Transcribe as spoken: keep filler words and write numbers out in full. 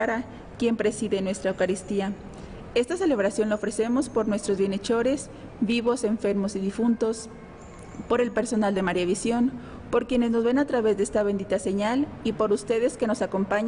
quien preside nuestra Eucaristía. Esta celebración la ofrecemos por nuestros bienhechores, vivos, enfermos y difuntos, por el personal de María Visión, por quienes nos ven a través de esta bendita señal y por ustedes que nos acompañan